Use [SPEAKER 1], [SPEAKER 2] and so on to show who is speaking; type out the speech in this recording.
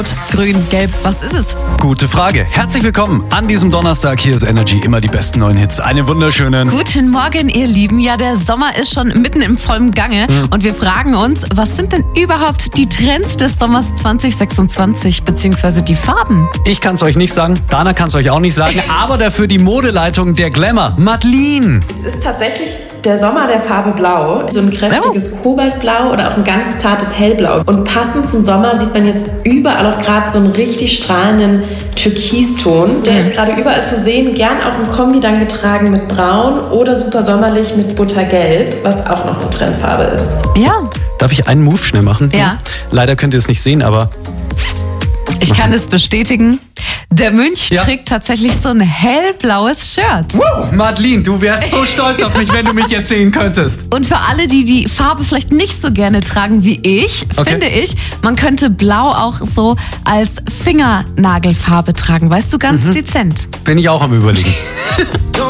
[SPEAKER 1] Grün, gelb, was ist es?
[SPEAKER 2] Gute Frage. Herzlich willkommen an diesem Donnerstag. Hier ist Energy, immer die besten neuen Hits. Einen wunderschönen
[SPEAKER 1] Guten Morgen, ihr Lieben. Ja, der Sommer ist schon mitten im vollen Gange und wir fragen uns, was sind denn überhaupt die Trends des Sommers 2026, beziehungsweise die Farben?
[SPEAKER 2] Ich kann es euch nicht sagen, Dana kann es euch auch nicht sagen, aber dafür die Modeleitung der Glamour, Madeline.
[SPEAKER 3] Es ist tatsächlich der Sommer der Farbe Blau. So ein kräftiges Kobaltblau oder auch ein ganz zartes Hellblau. Und passend zum Sommer sieht man jetzt überall auch gerade so einen richtig strahlenden Türkiston. Der ist gerade überall zu sehen, gern auch im Kombi dann getragen mit Braun oder super sommerlich mit Buttergelb, was auch noch eine Trendfarbe ist.
[SPEAKER 1] Ja,
[SPEAKER 2] Darf ich einen Move schnell machen?
[SPEAKER 1] Ja.
[SPEAKER 2] Leider könnt ihr es nicht sehen, aber
[SPEAKER 1] ich kann es bestätigen. Der Mönch
[SPEAKER 2] Ja.
[SPEAKER 1] trägt tatsächlich so ein hellblaues Shirt.
[SPEAKER 2] Madeline, du wärst so stolz auf mich, wenn du mich jetzt sehen könntest.
[SPEAKER 1] Und für alle, die die Farbe vielleicht nicht so gerne tragen wie ich, finde ich, man könnte Blau auch so als Fingernagelfarbe tragen. Weißt du, ganz dezent.
[SPEAKER 2] Bin ich auch am Überlegen.